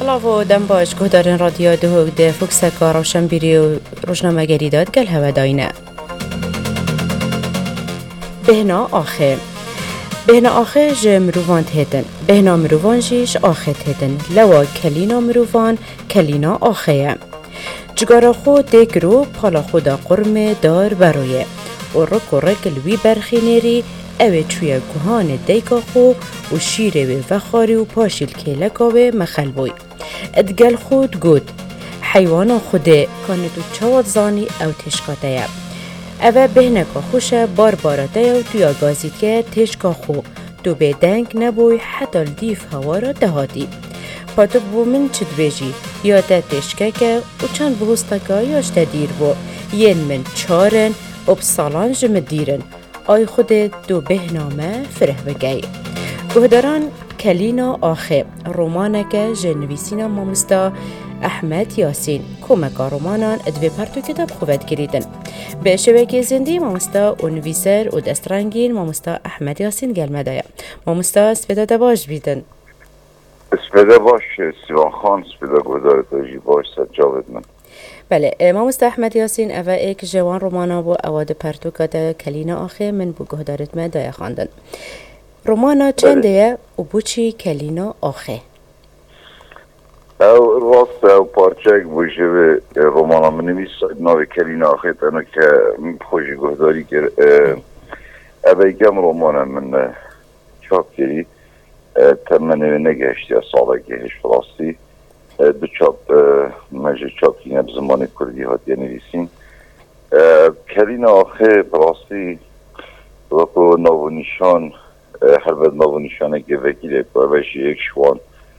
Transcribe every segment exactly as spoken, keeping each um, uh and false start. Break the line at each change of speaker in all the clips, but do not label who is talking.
سلاف و دم باش که دارن رادیو دهوگ ده فکسکا روشن بیری و روشنامه گری داد گل هوا داینه. بهنا آخه بهنا آخه جه مروان تهدن بهنا مروان جیش آخه تهدن لوا کلینا مروان کلینا آخه جگارا خود دگرو پالا خودا قرمه دار برویه و رک و رک الوی برخینری اوه چوی گوهان دیکا خو و شیره و وخاری و پاشیل کلکا و مخل بوی ادگل خود گود حیوانا خوده کانه دو چواد زانی او تشکاته اوه بهنکا خوشه بار باراته و توی گازید که تشکا خو دو به دنگ نبوی حتی دیف هوا را دهاتی پاتو بو من چد بیجی یا ده تشکه که و چند بهستکا یاشت دیر بو ین من چارن و بسالان جمع دیرن آی خود دو بهنامه فره بگی گهداران کلینا آخه رومانه که جنویسینا مامستا احمد یاسین کمکا رومانان ادوی پرتو کتاب خوبت گریدن به شبکه زندی مامستا و نویسر و دسترنگین مامستا احمد یاسین گلمه دایا مامستا سپیده باش بیدن
سپیده باش سیوان خان سپیده گهدار تاجی باش سجاوید من
بله مامستا احمد یاسین اوه ایک جوان رومانا بو اواد پرتو کتا کلینا آخه من بو گهدارت ما دایا خواندن رومانا چنده و بو چی کلینا آخه
او راست او پارچک بوشه به رومانا من نویس ناوی کلینا آخه تنو که خوشی گهداری کرد اوه ایکم رومانا من چاپ کری تمنه نگهشتی از ساله گهش فراستی دو چاپ مجه چاپ کنه بزمان کردی هاتی نویسین کلینا آخه براستی وکو ناو نشان هر بد ناو نشانه که وکیله که اوشی یک شوان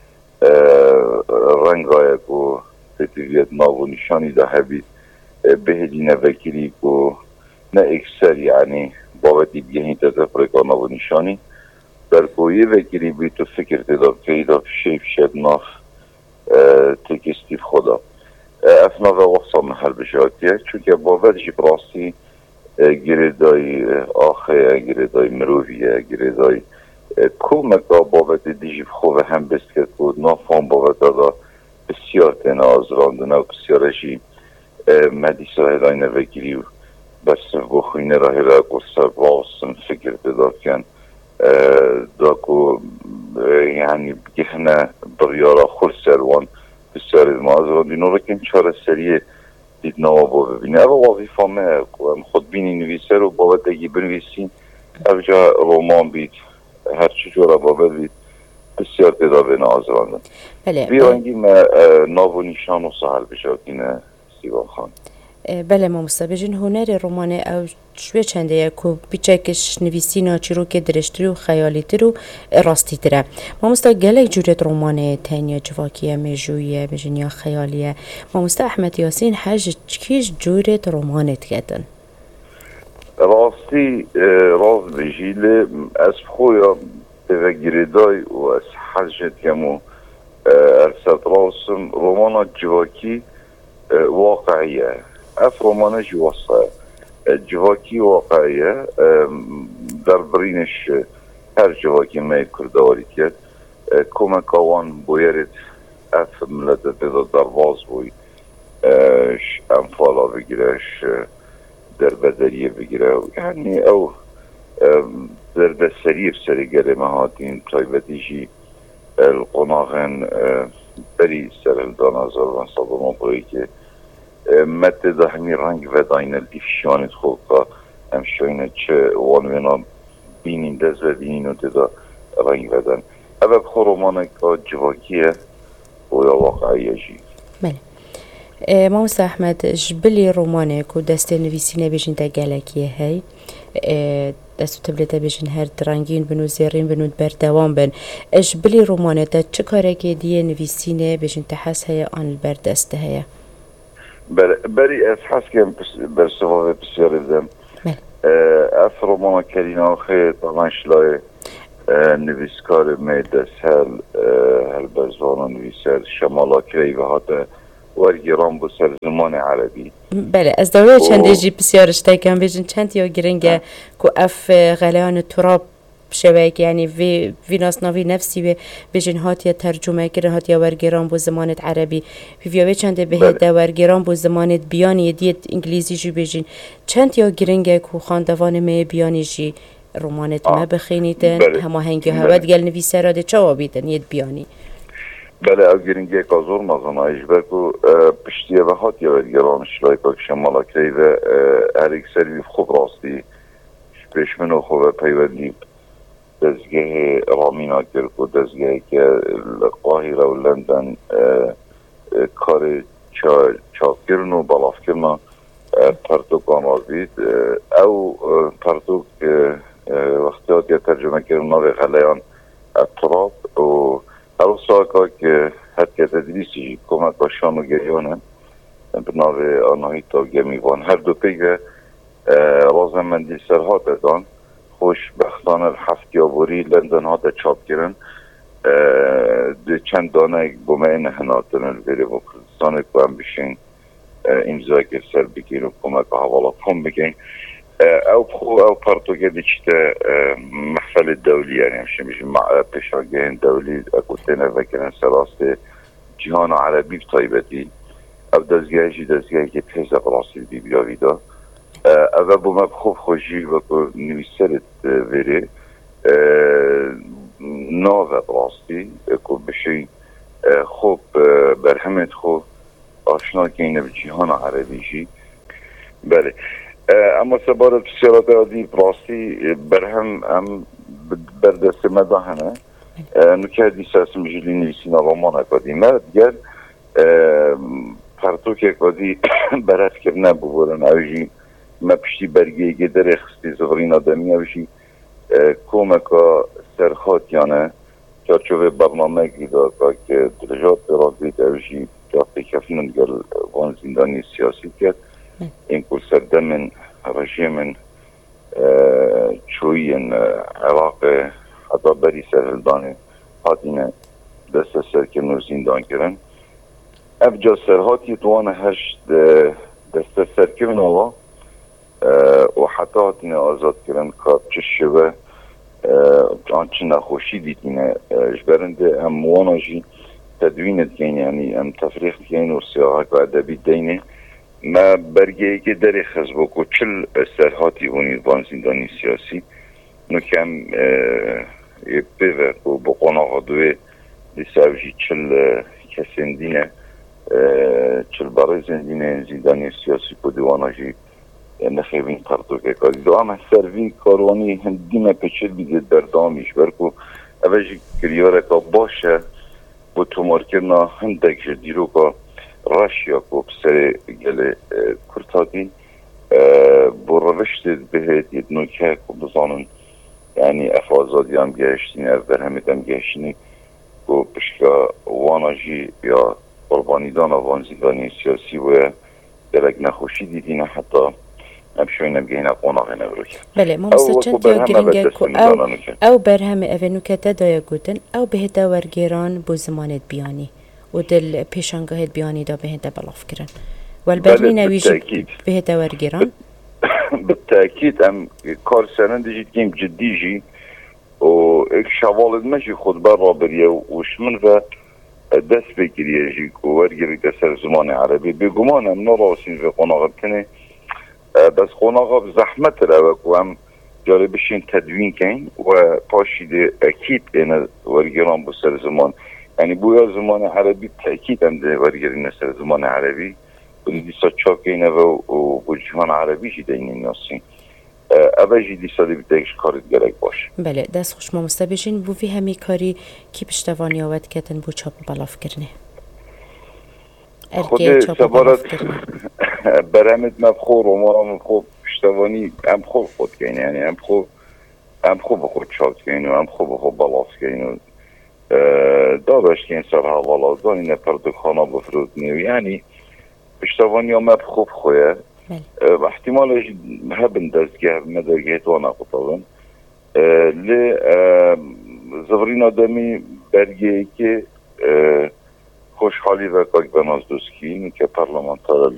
رنگ های که تطویت ناو نشانی ده هبید بهدین وکیلی که نه اکثر یعنی بابتی بیهین تطفره که ناو نشانی در کویه وکیلی بی تو فکر تداب که ایدا شیف شد ناف تکستیف خدا افنا و وقتا محل بشاتیه چونکه باورشی براستی گریدای آخه گریدای مروویه گریدای کمکا بابت دیجیب خوبه هم بست کرد بود نافان بابت دا بسیار تنه آزراندن و بسیارشی مدیسا هلاینه وگیری و بس بخوینه را هلا قصه واسم فکر تدا کن داکو یعنی بگهنه بریارا خور سروان بسیار المازران دینو رو کن چاره سریه دید نوابو ببینه او وظیفه ما خود بینی نویسه رو بابت اگه بنویسین او جا رومان بید هر چی جورا بابت بید بسیار تدابه نازراندن بیرانگی ما ناو و نیشان و سهل بشاکینه سیوان خان
بله ما مستبجین هنر رمانه او شوی چنده یکو بیچکش نویسینا چی رو که درشتری و خیالی تر و راستی تره ما مستا گلک جورت رمانه تنیا جواکیه مجویه بجنیا خیالیه ما مستا احمد یاسین حج کیش جورت رمانه تگدن
راستی راست بجیل از خویا تفگیردای و از حجت کمو ارسط راسم رمانه جواکی واقعیه اف رومانه جواسه جواکی واقعیه در برینش هر جواکی می کردواری کرد کمک آوان بویرد اف ملت بذار در واز بوی انفالا بگیرش در بدریه بگیره یعنی او در بسریه بسری گره مهاتین تایبتیشی القناغن بری سر الدانازار و صدام بوی که مت ده همی رنگ و داینه دیفشانت خوکا همشاینه چه وانوینا بینین دز و بینین و دیده رنگ ودن اوه خرومانه که جواکیه و یا واقعیه جی
بله مامست احمد جبلی رومانه که دست نویسینه بیشین تا گلکیه هی دستو تبلیته بیشین هر درنگین بنو زیرین بنو بردوان بن جبلی رومانه تا چه کاره که دیه نویسینه بیشین تا حس هیا آن بردسته هیا
بری از حس که برسواه بسیار بدم اف رومانا کلینا آخه طبعا شلای نویسکار میدس هل هل برزوانا نویسر شمالا کری و حتی ورگیران بو سر زمان عربی
بله از دوره چند ایجی بسیارش تایکن بیشن چند یا گرنگه که اف غلیان تراب شوک یعنی وی ویناس ناوی نفسی و بجن هاتیا ترجمه کردن هاتیا ورگران بو زمانت عربی ویوی چند به ده ورگران بو زمانت بیانی دیت انگلیسی جو بجن چند یا گرنگه کو خواندوان می بیانی جی رومانت ما بخینیدن همه هنگی هوت گل نویسراده چوابیدن یت بیانی
بله او گرینگی کازور مازنایش برکو پشتیه و هاتیا ورگران شرای که شمالا کری و هر یک سری خوب راستی پیش منو خوب پیوندی دزگه رامینا کرد و دزگه که قاهره و لندن کار چاپ کردن و بلاف کردن پرتوک آمازید او پرتوک وقتی که ترجمه کردن ناوی غلیان اطراب و او ساکا که حتی تدریسی کمک باشان و گریانه بناوی آنهایی تا گمیوان هر دو پیگه رازمندی سرها دادن خوشبختانه هفت یابوری لندن ها دا چاپ کردن چند دانه بومین هناتن الویری و کردستان که هم بشین امضا که سر بگیر و کمک حوالا پون بگین او بخو او پرتوگه دیچته محفل دولي يعني مش مش مع بيشاجين دولي اكوتنا فكرن سراسته جهان عربي بطيبتي او دزگاهی دزگاهی که تیزه براستی بی بیاویدا او با ما خوب خوشی و نویسرت وره ناوه براستی که بشی خوب برهمت خوب آشنا که اینه به جهان عربی جی بله اما سبارت بسیارات عادی براستی برهم هم بردست مدهنه نکه دیسه اسم جلی نویسین رومان اکادیمه دیگر پرتوک اکادی برد کرنه ببورن اوشی ما پشتی برگی گدر اخستی زغرین آدمی اوشی کومکا سرخات یانه چارچوه برنامه گیده که درجات برازید اوشی جاتی کفنون گل وان زندانی سیاسی کرد این کل سردمن رژیم چوین عراق حتی بری سرهلدان هاتینه دست سرکن و زندان کرن افجا سرهاتی توانه هشت دست سرکن آوا و حتی هاتینه آزاد کرن که چه شوه آنچه نخوشی دیدینه جبرنده هم واناجی تدوینت کن یعنی هم تفریق کن و سیاحک و ادبی دینه ما برگه که در خزبک و چل سرهاتی هونی وان زندانی سیاسی نو کم بیوه و بقونا غدوه لیساوجی چل کسین دینه چل برای زندین زندانی سیاسی که دیوانا جی نخیبین پرتو که کاری دو همه سروی کاروانی هندیمه پچل بیدید بردامیش برکو اوجی کریاره که باشه با تومار کرنا هندک جدیرو که راشیا کو بسر گل کرتادی با روشت بهت یه نوکه کو بزانن یعنی افازادی هم گشتین اف برهمت هم گشتینی کو بشکا واناجی یا قربانیدان وان زندانی سیاسی و درک نخوشی دیدین حتی نبشوین هم گهین اقواناقه نبرو کرد
بله ما مستچند یا گرینگه کو او او برهمه اوه نوکته دایا گوتن او بهت ورگیران بو زمانت بیانی و دل پیشانگاهت بیانی دا به هنده بلاف کرن والبرنی نویجی به هنده ورگیران
بالتأكيد ام کار سرنده جید گیم جدی جی و ایک شوالد مجی خود بر را بریه وشمن و دست بگیریه جی و ورگیری دستر زمان عربی بگمان ام نراسین و قناغب کنه بس قناغب زحمت رو و هم جالبشین تدوین کن و پاشیده اکید این ورگیران بسر زمان یعنی بویا زمان عربی تأکید هم ده ورگری نسر زمان عربی و دیسا چاک اینه و و جهان عربی جی دینی نیاسین اوه جی دیسا دی بیتگش کارت گرک باشه
بله دست خوش ما مستبیشین بو وی همی کاری کی پشتوانی آود کتن بو چاپ بلاف کرنه
خود سبارت برامت مبخور و ما مبخور پشتوانی هم خوب خود کنه یعنی هم خوب هم خوب خود چاپ کنه و هم خوب خود بلاف کنه داداش که این سر حوالا دانی نپرد خانه بفرود نیو یعنی پشتوانی ها مب خوب خویه و احتمالش هبن دستگه مدرگه توانه قطابن لی زورین آدمی برگه که خوشحالی و کاک بناز دوسکین که پارلمانتار